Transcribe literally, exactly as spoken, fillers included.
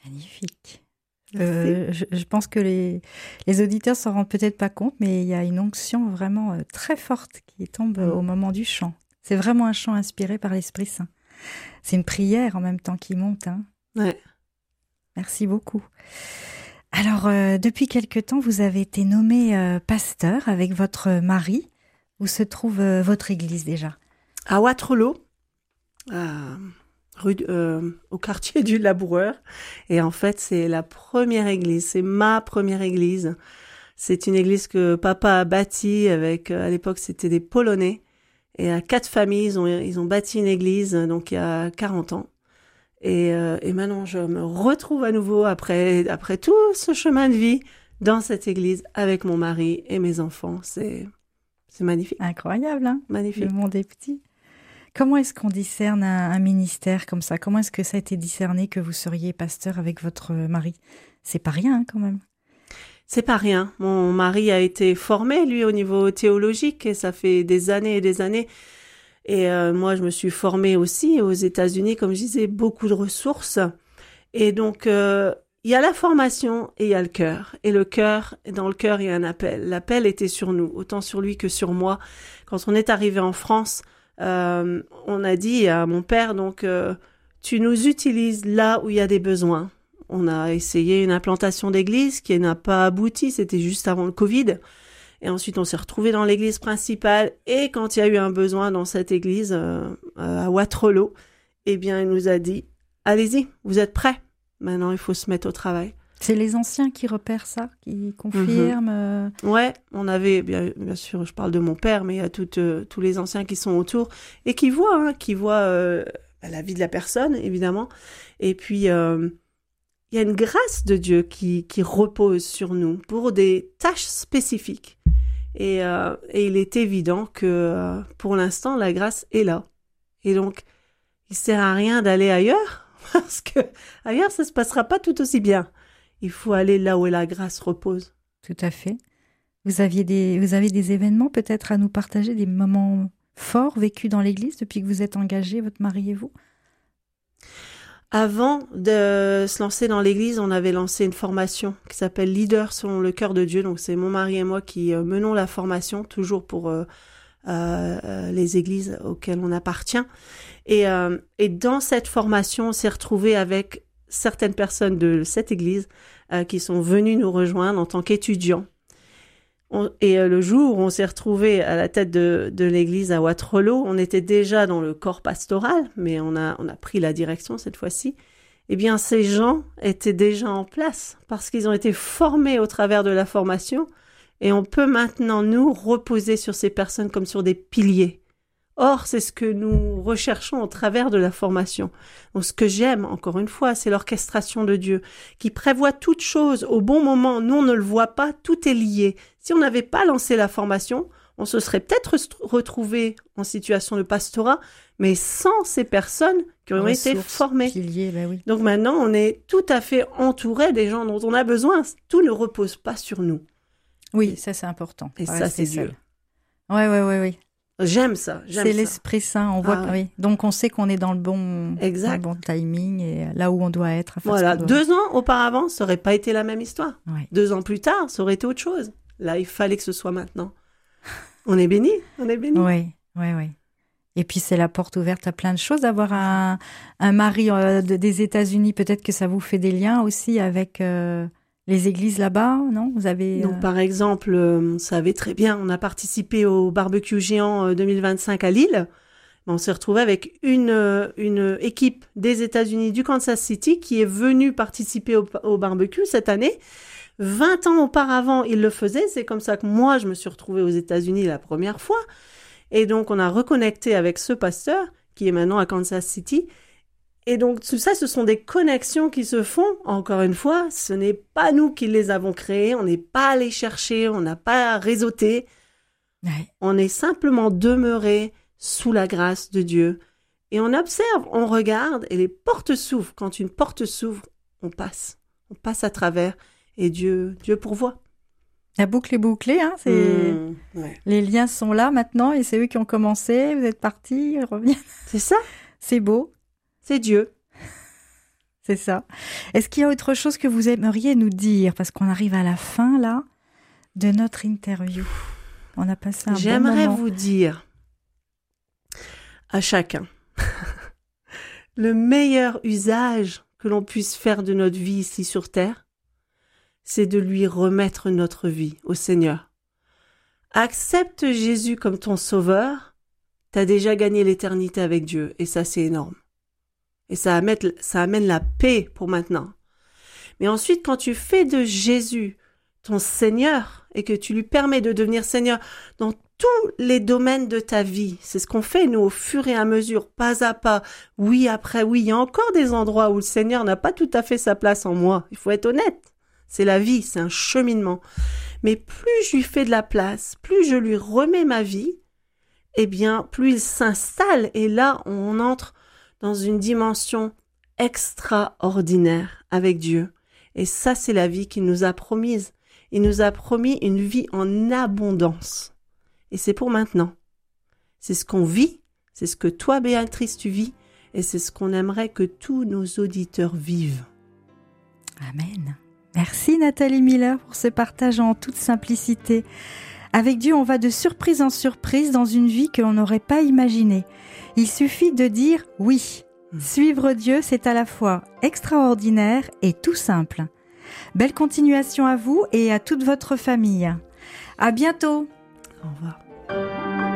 Magnifique. Euh, je, je pense que les, les auditeurs s'en rendent peut-être pas compte, mais il y a une onction vraiment euh, très forte qui tombe mmh. au moment du chant. C'est vraiment un chant inspiré par l'Esprit Saint. C'est une prière en même temps qui monte. Hein. Ouais. Merci beaucoup. Alors, euh, depuis quelque temps, vous avez été nommé euh, pasteur avec votre mari. Où se trouve euh, votre église déjà ? À Wattrelos, à, rue, euh, au quartier du Laboureur. Et en fait, c'est la première église, c'est ma première église. C'est une église que papa a bâtie avec, à l'époque, c'était des Polonais. Et à quatre familles, ils ont, ils ont bâti une église, donc il y a quarante ans. Et, euh, et maintenant, je me retrouve à nouveau, après, après tout ce chemin de vie, dans cette église, avec mon mari et mes enfants. C'est... C'est magnifique. Incroyable, hein ? Magnifique. Le monde est petit. Comment est-ce qu'on discerne un, un ministère comme ça ? Comment est-ce que ça a été discerné que vous seriez pasteur avec votre mari ? C'est pas rien, hein, quand même. C'est pas rien. Mon mari a été formé, lui, au niveau théologique, et ça fait des années et des années. Et euh, moi, je me suis formée aussi aux États-Unis, comme je disais, beaucoup de ressources. Et donc, euh, il y a la formation et il y a le cœur. Et le cœur, dans le cœur, il y a un appel. L'appel était sur nous, autant sur lui que sur moi. Quand on est arrivé en France, euh, on a dit à mon père, donc, euh, tu nous utilises là où il y a des besoins. On a essayé une implantation d'église qui n'a pas abouti, c'était juste avant le Covid. Et ensuite, on s'est retrouvés dans l'église principale. Et quand il y a eu un besoin dans cette église, euh, à Wattrelos, eh bien, il nous a dit, allez-y, vous êtes prêts. Maintenant, il faut se mettre au travail. C'est les anciens qui repèrent ça, qui confirment. Mmh. Ouais, on avait, bien, bien sûr, je parle de mon père, mais il y a toutes, euh, tous les anciens qui sont autour et qui voient, hein, qui voient euh, la vie de la personne, évidemment. Et puis, euh, il y a une grâce de Dieu qui, qui repose sur nous pour des tâches spécifiques. Et, euh, et il est évident que, euh, pour l'instant, la grâce est là. Et donc, il sert à rien d'aller ailleurs. Parce que ailleurs, ça se passera pas tout aussi bien. Il faut aller là où la grâce repose. Tout à fait. Vous aviez des, vous avez des événements peut-être à nous partager, des moments forts vécus dans l'église depuis que vous êtes engagés, votre mari et vous ? Avant de se lancer dans l'église, on avait lancé une formation qui s'appelle Leader selon le cœur de Dieu. Donc c'est mon mari et moi qui euh, menons la formation, toujours pour euh, euh, les églises auxquelles on appartient. Et, euh, et dans cette formation, on s'est retrouvés avec certaines personnes de cette église euh, qui sont venues nous rejoindre en tant qu'étudiants. On, et euh, le jour où on s'est retrouvés à la tête de, de l'église à Wattrelos, on était déjà dans le corps pastoral, mais on a, on a pris la direction cette fois-ci. Eh bien, ces gens étaient déjà en place parce qu'ils ont été formés au travers de la formation et on peut maintenant nous reposer sur ces personnes comme sur des piliers. Or, c'est ce que nous recherchons au travers de la formation. Donc, ce que j'aime, encore une fois, c'est l'orchestration de Dieu, qui prévoit toutes choses au bon moment. Nous, on ne le voit pas, tout est lié. Si on n'avait pas lancé la formation, on se serait peut-être retrouvé en situation de pastorat, mais sans ces personnes qui ont été formées. Piliers, ben oui. Donc maintenant, on est tout à fait entouré des gens dont on a besoin. Tout ne repose pas sur nous. Oui, ça, c'est important. Et ça, c'est Dieu. Oui, oui, oui, oui. J'aime ça, j'aime c'est ça. l'Esprit Saint, on voit, ah, oui. Donc on sait qu'on est dans le bon, dans le bon timing et là où on doit être. Voilà, doit... deux ans auparavant, ça n'aurait pas été la même histoire. Oui. Deux ans plus tard, ça aurait été autre chose. Là, il fallait que ce soit maintenant. On est bénis, on est bénis. Oui, oui, oui. Et puis c'est la porte ouverte à plein de choses, d'avoir un, un mari euh, de, des États-Unis, peut-être que ça vous fait des liens aussi avec... Euh... Les églises là-bas, non ? Vous avez. Donc, euh... par exemple, euh, vous savez très bien, on a participé au barbecue géant euh, deux mille vingt-cinq à Lille. On s'est retrouvé avec une, euh, une équipe des États-Unis, du Kansas City, qui est venue participer au, au barbecue cette année. vingt ans auparavant, ils le faisaient. C'est comme ça que moi, je me suis retrouvée aux États-Unis la première fois. Et donc, on a reconnecté avec ce pasteur, qui est maintenant à Kansas City. Et donc, tout ça, ce sont des connexions qui se font. Encore une fois, ce n'est pas nous qui les avons créées. On n'est pas allé chercher, on n'a pas réseauté. Ouais. On est simplement demeuré sous la grâce de Dieu. Et on observe, on regarde, et les portes s'ouvrent. Quand une porte s'ouvre, on passe. On passe à travers, et Dieu, Dieu pourvoit. La boucle est bouclée, hein, c'est... Mmh, ouais. Les liens sont là maintenant, et c'est eux qui ont commencé. Vous êtes partis, ils reviennent. C'est ça. C'est beau. C'est Dieu. C'est ça. Est-ce qu'il y a autre chose que vous aimeriez nous dire? Parce qu'on arrive à la fin, là, de notre interview. On a passé un J'aimerais bon moment. vous dire à chacun le meilleur usage que l'on puisse faire de notre vie ici sur Terre, c'est de lui remettre notre vie au Seigneur. Accepte Jésus comme ton sauveur, t'as déjà gagné l'éternité avec Dieu, et ça c'est énorme. Et ça amène, ça amène la paix pour maintenant. Mais ensuite, quand tu fais de Jésus ton Seigneur et que tu lui permets de devenir Seigneur dans tous les domaines de ta vie, c'est ce qu'on fait nous au fur et à mesure, pas à pas, oui après oui. Il y a encore des endroits où le Seigneur n'a pas tout à fait sa place en moi. Il faut être honnête. C'est la vie, c'est un cheminement. Mais plus je lui fais de la place, plus je lui remets ma vie, eh bien, plus il s'installe. Et là, on entre dans une dimension extraordinaire avec Dieu. Et ça, c'est la vie qu'il nous a promise. Il nous a promis une vie en abondance. Et c'est pour maintenant. C'est ce qu'on vit, c'est ce que toi, Béatrice, tu vis, et c'est ce qu'on aimerait que tous nos auditeurs vivent. Amen. Merci Nathalie Miller pour ce partage en toute simplicité. Avec Dieu, on va de surprise en surprise dans une vie que l'on n'aurait pas imaginée. Il suffit de dire oui. Suivre Dieu, c'est à la fois extraordinaire et tout simple. Belle continuation à vous et à toute votre famille. À bientôt. Au revoir.